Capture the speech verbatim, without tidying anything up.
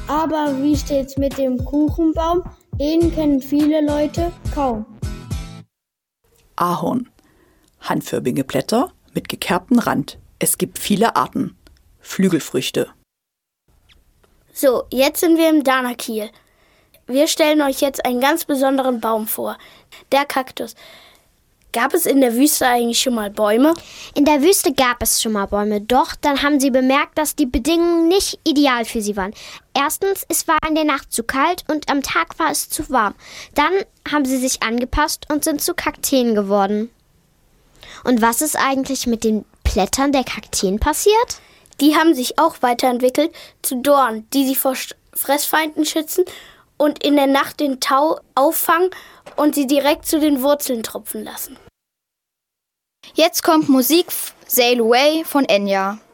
Aber wie steht's mit dem Kuchenbaum? Den kennen viele Leute kaum. Ahorn. Handförmige Blätter mit gekerbtem Rand. Es gibt viele Arten. Flügelfrüchte. So, jetzt sind wir im Danakiel. Wir stellen euch jetzt einen ganz besonderen Baum vor. Der Kaktus. Gab es in der Wüste eigentlich schon mal Bäume? In der Wüste gab es schon mal Bäume, doch dann haben sie bemerkt, dass die Bedingungen nicht ideal für sie waren. Erstens, es war in der Nacht zu kalt und am Tag war es zu warm. Dann haben sie sich angepasst und sind zu Kakteen geworden. Und was ist eigentlich mit den Blättern der Kakteen passiert? Die haben sich auch weiterentwickelt zu Dornen, die sie vor Fressfeinden schützen und in der Nacht den Tau auffangen und sie direkt zu den Wurzeln tropfen lassen. Jetzt kommt Musik Sail Away von Enya.